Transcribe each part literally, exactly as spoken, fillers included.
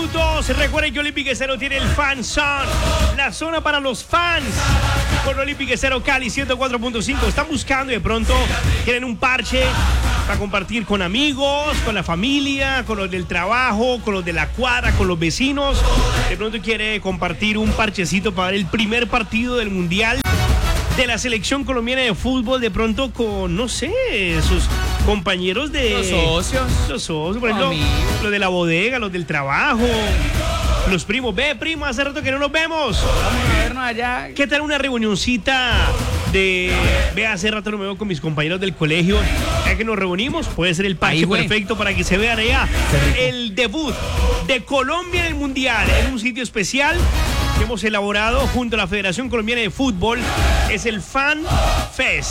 minutos. Recuerden que Olympic Estéreo tiene el Fan Zone, la zona para los fans. Con Olympic Estéreo Cali ciento cuatro punto cinco. Están buscando y de pronto quieren un parche para compartir con amigos, con la familia, con los del trabajo, con los de la cuadra, con los vecinos. De pronto quiere compartir un parchecito para ver el primer partido del Mundial de la selección colombiana de fútbol, de pronto con, no sé, sus compañeros de... Los socios. Los socios, por ejemplo, amigos. Los de la bodega, los del trabajo, los primos. Ve, primo, hace rato que no nos vemos. Vamos a vernos allá. ¿Qué tal una reunioncita de... Ve, hace rato no me veo con mis compañeros del colegio. Ya que nos reunimos, puede ser el parche Ahí, güey. perfecto para que se vean allá el debut de Colombia en el Mundial, en un sitio especial que hemos elaborado junto a la Federación Colombiana de Fútbol. Es el Fan Fest.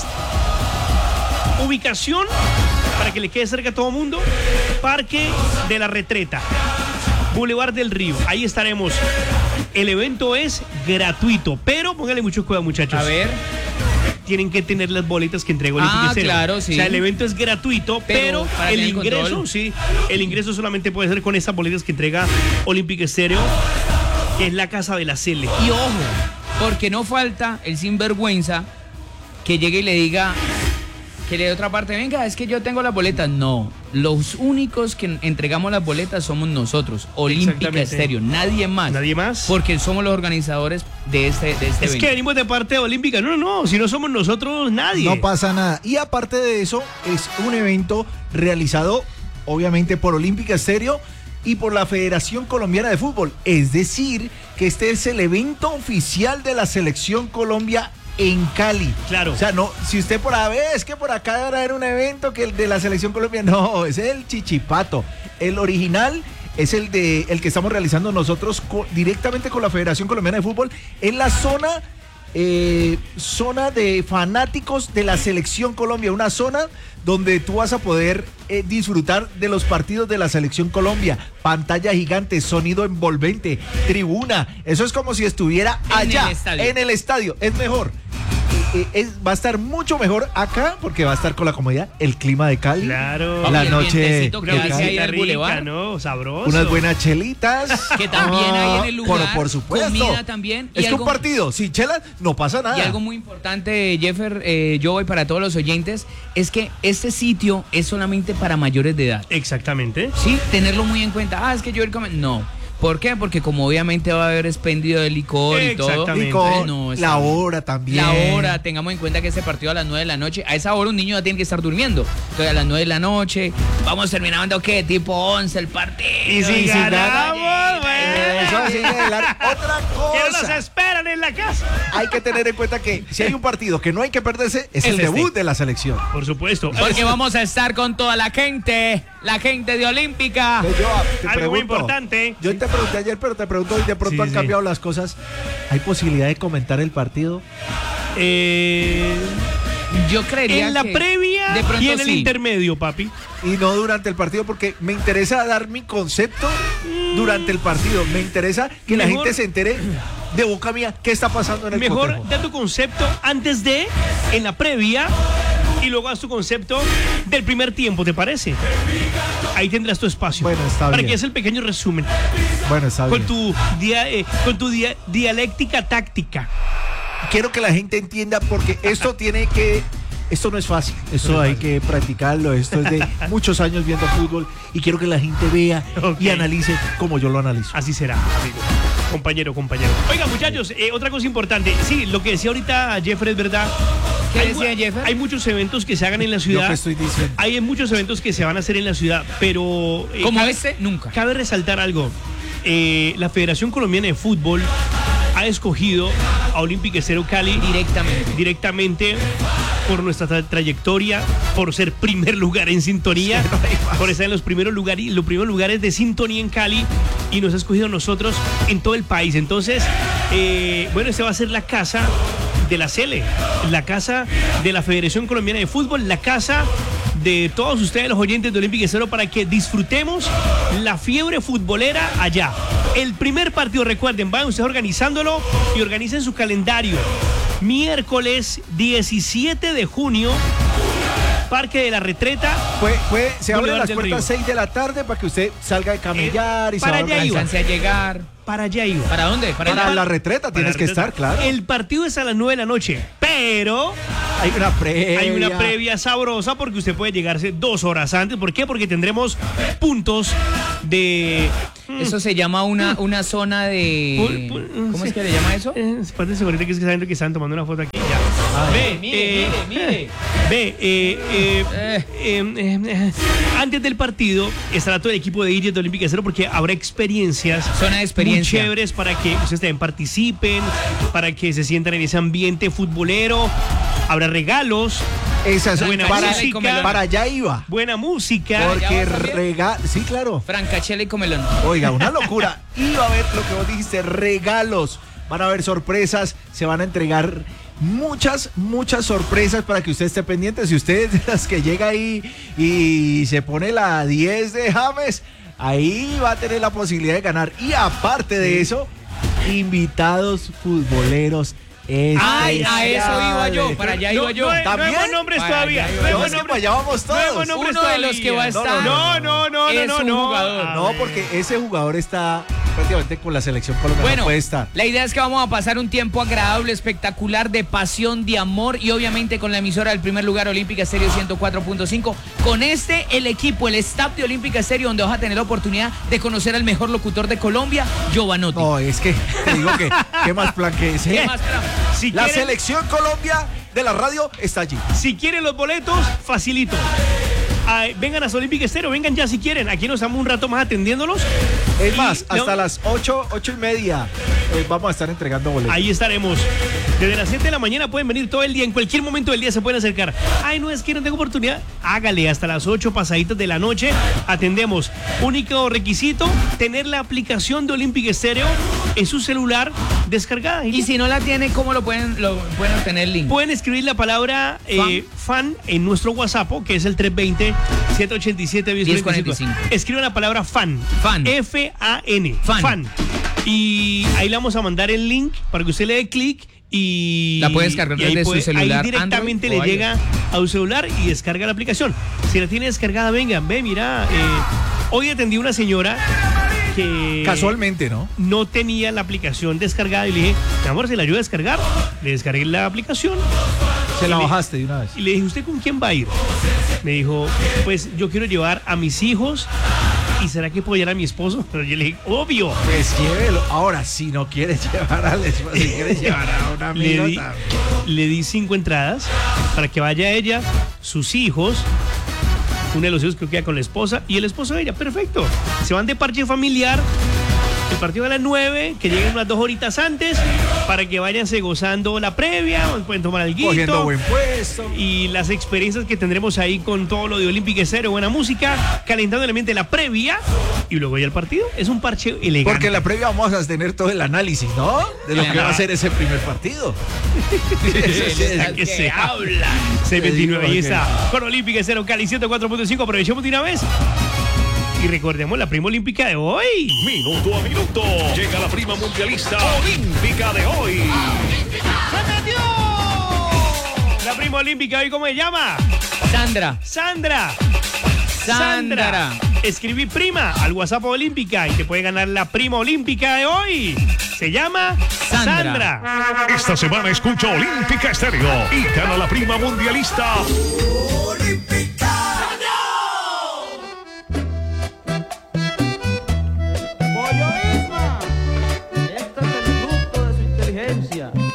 Ubicación, para que le quede cerca a todo mundo, Parque de la Retreta, Boulevard del Río. Ahí estaremos. El evento es gratuito, pero póngale mucho cuidado, muchachos. A ver. Tienen que tener las boletas que entrega Olympic Ah, Estéreo. claro, sí. O sea, el evento es gratuito, pero, Pero para el tener ingreso, control. sí, el ingreso solamente puede ser con estas boletas que entrega Olympic Estéreo, que es la casa de la Cele. Y ojo, porque no falta el sinvergüenza que llegue y le diga, que le dé otra parte, venga, es que yo tengo las boletas. No, los únicos que entregamos las boletas somos nosotros, Olímpica Exactamente. Estéreo, nadie más. ¿Nadie más? Porque somos los organizadores de este, de este Es evento. que venimos de parte de Olímpica. No, no, no, si no somos nosotros, nadie. No pasa nada. Y aparte de eso, es un evento realizado, obviamente, por Olímpica Estéreo y por la Federación Colombiana de Fútbol. Es decir, que este es el evento oficial de la Selección Colombia en Cali. Claro. O sea, no, si usted por ahí ve, es que por acá era un evento que el de la Selección Colombia, no, es el Chichipato. El original es el de el que estamos realizando nosotros co- directamente con la Federación Colombiana de Fútbol en la zona eh, zona de fanáticos de la Selección Colombia, una zona donde tú vas a poder eh, disfrutar de los partidos de la Selección Colombia, pantalla gigante, sonido envolvente, tribuna, eso es como si estuviera En allá, el estadio. en el estadio, es mejor. Eh, es, va a estar mucho mejor acá porque va a estar con la comodidad, el clima de Cali, Claro. la Y el noche vientecito que de hace Cali, ahí al rica, bulevar. ¿no? Sabroso. unas buenas chelitas. Que también hay en el lugar, Por, por supuesto. comida también, y Es que algo- un partido, sin chelas, no pasa nada. Y algo muy importante, Jeffer, eh, yo voy para todos los oyentes, es que este sitio es solamente para mayores de edad. Exactamente. Sí, tenerlo muy en cuenta. Ah, es que yo voy a ir comer. No. ¿Por qué? Porque como obviamente va a haber expendio de licor y todo. Exactamente. Y con No, está la bien. hora también. La hora, tengamos en cuenta que ese partido a las nueve de la noche, a esa hora un niño ya tiene que estar durmiendo. Entonces a las nueve de la noche, vamos terminando, ¿qué? Tipo once el partido. Y si si ganamos, gana- bueno. Eso sí, adelante. Otra Que no nos cosa. esperan en la casa. Hay que tener en cuenta que si hay un partido que no hay que perderse, es, Es el este. debut de la selección. Por supuesto. Porque vamos a estar con toda la gente, la gente de Olímpica. Entonces, yo te Algo muy pregunto, importante. Yo te pregunté ayer, pero te pregunto hoy, de pronto Sí, han sí. cambiado las cosas. ¿Hay posibilidad de comentar el partido? Eh, Yo creería en la que previa de pronto y en el sí. intermedio, papi. Y no durante el partido, porque me interesa dar mi concepto durante el partido. Me interesa que la Mejor- gente se entere de boca mía qué está pasando en el Mejor cotejo. da tu concepto antes de, en la previa, y luego haz tu concepto del primer tiempo, ¿te parece? Ahí tendrás tu espacio. Bueno, está Para bien. que es el pequeño resumen. Bueno, está Con bien. tu, dia- eh, con tu dia- dialéctica táctica. Quiero que la gente entienda porque esto tiene que... Esto no es fácil, esto No es hay fácil. que practicarlo, esto es de muchos años viendo fútbol y quiero que la gente vea Ok. y analice como yo lo analizo. Así será, amigo. Compañero, compañero. Oiga, muchachos, eh, otra cosa importante. Sí, lo que decía ahorita Jeffrey es verdad. ¿Qué Hay, decía Jeffer? Hay muchos eventos que se hagan en la ciudad. Lo que estoy diciendo. Hay muchos eventos que se van a hacer en la ciudad, pero... eh, Como cabe- este, nunca. Cabe resaltar algo. Eh, la Federación Colombiana de Fútbol ha escogido a Olympic Estéreo Cali Directamente. directamente por nuestra tra- trayectoria, por ser primer lugar en sintonía, por estar en los primeros lugares, los primeros lugares de sintonía en Cali, y nos ha escogido a nosotros en todo el país. Entonces, eh, bueno, esta va a ser la casa de la Cele, la casa de la Federación Colombiana de Fútbol, la casa de todos ustedes, los oyentes de Olympic Estéreo, para que disfrutemos la fiebre futbolera allá. El primer partido, recuerden, vayan ustedes organizándolo y organicen su calendario. Miércoles diecisiete de junio, Parque de la Retreta. Fue, fue, se abren Boulevard las del puertas Río. seis de la tarde para que usted salga de camellar y se para va a allá iba. Alcance a llegar. Para allá iba. ¿Para dónde? Para, Para allá. la retreta tienes Para que la estar, retreta. claro. El partido es a las nueve de la noche, pero Hay una previa. hay una previa sabrosa porque usted puede llegarse dos horas antes. ¿Por qué? Porque tendremos puntos de... Eso se llama una, una zona de... Pu- pu- ¿Cómo sí. es que le llama eso? Eh, espérate, ahorita que es que saben que están tomando una foto aquí. Ya. Ve, mire, eh, mire, mire. Ve, eh, eh, Eh. eh, eh, eh, antes del partido estará todo el equipo de Iris de Olímpica Cero porque habrá experiencias. Zona de experiencia. Muy chéveres para que ustedes también participen, para que se sientan en ese ambiente futbolero. Habrá regalos, Esa es buena para, música, para allá iba. buena música. Porque vas también? rega... Sí, claro. Francachela y comelón. Oiga, una locura. Iba a haber lo que vos dijiste, regalos. Van a haber sorpresas, se van a entregar muchas, muchas sorpresas para que usted esté pendiente. Si usted es de las que llega ahí y se pone la diez de James, ahí va a tener la posibilidad de ganar. Y aparte de eso, invitados futboleros. Ay, a eso iba yo, especiales. para allá No, iba yo. no, hay- no ¿También? hemos nombres Para todavía. allá iba No yo. No, hemos es que nombres- para allá vamos no hemos todos. nombres Uno de los todavía. que va a No, estar. No, no, no, Es no, un no. jugador. A No, ver. porque ese jugador está prácticamente con la selección colombiana. Bueno, Puede estar. la idea es que vamos a pasar un tiempo agradable, espectacular, de pasión, de amor y obviamente con la emisora del primer lugar, Olímpica Estéreo ciento cuatro punto cinco. Con este, el equipo, el staff de Olímpica Estéreo, donde vas a tener la oportunidad de conocer al mejor locutor de Colombia, Giovanotti. No, es que te digo que qué más plan que ese. ¿Qué más, plan? Si La quieren, selección Colombia de la radio está allí. si quieren los boletos, facilito. Ay, vengan a Olímpica Estéreo, vengan ya si quieren. Aquí nos estamos un rato más atendiéndolos. Es Y más, no- hasta las ocho, ocho y media eh, vamos a estar entregando boletos. Ahí estaremos. Desde las siete de la mañana pueden venir todo el día. En cualquier momento del día se pueden acercar. Ay, no es que no tengo oportunidad. Hágale hasta las ocho pasaditas de la noche. Atendemos. Único requisito, tener la aplicación de Olímpica Estéreo en su celular descargada. Y si no la tiene, ¿cómo lo pueden, lo pueden obtener el link? Pueden escribir la palabra eh, fan en nuestro WhatsApp, que es el tres veinte, siete ochenta y siete, diez cuarenta y cinco. Escriban la palabra fan. Fan. F A N. Fan. Y ahí le vamos a mandar el link para que usted le dé clic y... La puede descargar y ahí desde su puede- celular, Ahí directamente Android o le llega a un celular y descarga la aplicación. Si la tiene descargada, vengan, ve, mira. eh, hoy atendí a una señora que... Casualmente, ¿no? no tenía la aplicación descargada y le dije, mi amor, ¿se la ayuda a descargar? Le descargué la aplicación Se la Y le- bajaste de una vez. y le dije, ¿usted con quién va a ir? Me dijo, pues yo quiero llevar a mis hijos y ¿será que puedo llevar a mi esposo? Pero yo le dije, obvio. Pues llévelo. Ahora, si no quieres llevar al esposo, si quieres llevar a un amigo Le di, también. le di cinco entradas para que vaya ella, sus hijos. Uno de los hijos creo que queda con la esposa y el esposo de ella. Perfecto. Se van de parche familiar. El partido a las nueve, que lleguen unas dos horitas antes para que váyanse gozando la previa, pueden tomar algo. Cogiendo buen puesto. Y las experiencias que tendremos ahí con todo lo de Olímpica Estéreo, buena música, calentando el ambiente la previa y luego ya el partido. Es un parche elegante. Porque en la previa vamos a tener todo el análisis, ¿no? De lo que va a ser ese primer partido. ¿A qué se habla? seis veintinueve, ahí está. Con Olímpica Estéreo Cali ciento cuatro punto cinco. Aprovechemos de una vez. Y recordemos la prima olímpica de hoy. Minuto a minuto. Llega la prima mundialista olímpica de hoy. La prima olímpica de hoy, ¿cómo se llama? Sandra. Sandra. Sandra. Escribí prima al WhatsApp Olímpica y te puede ganar la prima olímpica de hoy. Se llama Sandra. Sandra. Esta semana escucha Olímpica Estéreo y gana la prima mundialista. Pollo Isma, este es el fruto de su inteligencia.